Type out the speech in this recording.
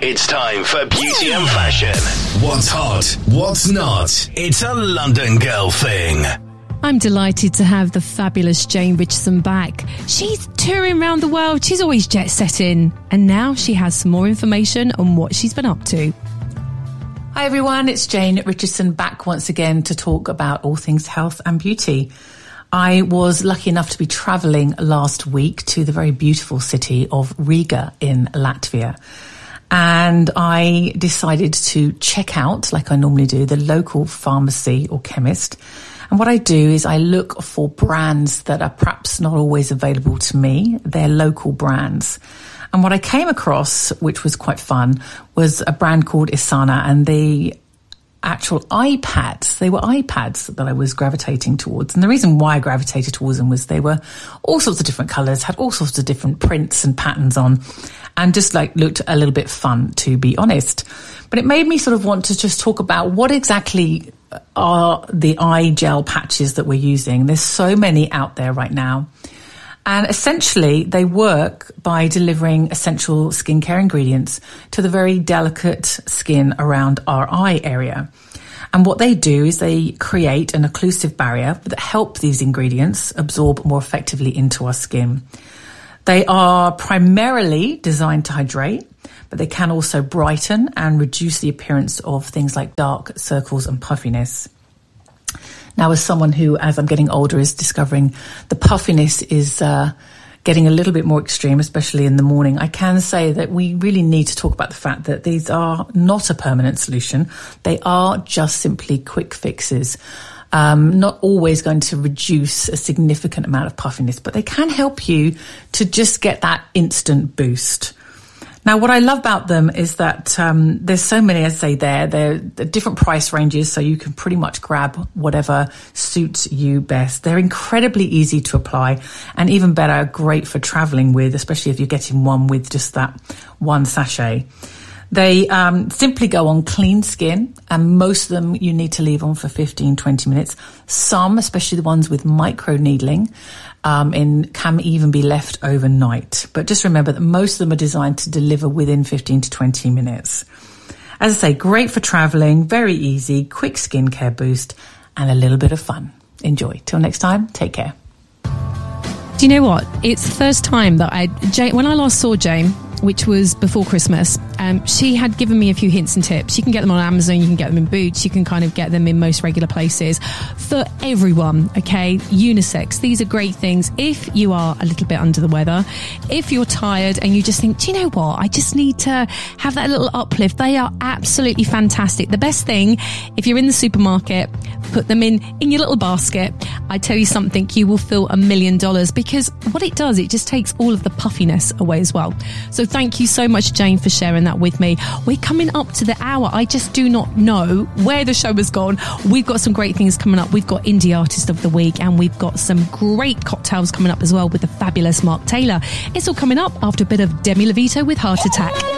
It's time for Beauty and Fashion. What's hot? What's not? It's a London girl thing. I'm delighted to have the fabulous Jane Richardson back. She's touring around the world. She's always jet setting. And now she has some more information on what she's been up to. Hi everyone, it's Jane Richardson back once again to talk about all things health and beauty. I was lucky enough to be travelling last week to the very beautiful city of Riga in Latvia. And I decided to check out, like I normally do, the local pharmacy or chemist. And what I do is I look for brands that are perhaps not always available to me. They're local brands. And what I came across, which was quite fun, was a brand called Isana, and the actual iPads. They were iPads that I was gravitating towards. And the reason why I gravitated towards them was they were all sorts of different colours, had all sorts of different prints and patterns on, and just like looked a little bit fun, to be honest. But it made me sort of want to just talk about what exactly are the eye gel patches that we're using. There's so many out there right now. And essentially, they work by delivering essential skincare ingredients to the very delicate skin around our eye area. And what they do is they create an occlusive barrier that help these ingredients absorb more effectively into our skin. They are primarily designed to hydrate, but they can also brighten and reduce the appearance of things like dark circles and puffiness. Now, as someone who, as I'm getting older, is discovering the puffiness is getting a little bit more extreme, especially in the morning, I can say that we really need to talk about the fact that these are not a permanent solution. They are just simply quick fixes. Not always going to reduce a significant amount of puffiness, but they can help you to just get that instant boost. Now, what I love about them is that there's so many, as I say, they're different price ranges, so you can pretty much grab whatever suits you best. They're incredibly easy to apply, and even better, great for traveling with, especially if you're getting one with just that one sachet. They simply go on clean skin, and most of them you need to leave on for 15-20 minutes. Some, especially the ones with micro needling, can even be left overnight. But just remember that most of them are designed to deliver within 15 to 20 minutes. As I say, great for traveling, very easy, quick skincare boost, and a little bit of fun. Enjoy. Till next time, take care. Do you know what? It's the first time that when I last saw Jane, which was before Christmas, she had given me a few hints and tips. You can get them on Amazon, you can get them in Boots, you can kind of get them in most regular places for everyone, okay? Unisex. These are great things if you are a little bit under the weather, if you're tired and you just think, do you know what? I just need to have that little uplift. They are absolutely fantastic. The best thing, if you're in the supermarket, put them in your little basket. I tell you something, you will feel $1 million, because what it does, it just takes all of the puffiness away as well. So thank you so much, Jane, for sharing that with me. We're coming up to the hour. I just do not know where the show has gone. We've got some great things coming up. We've got Indie Artist of the Week, and we've got some great cocktails coming up as well with the fabulous Mark Taylor. It's all coming up after a bit of Demi Lovato with Heart Attack.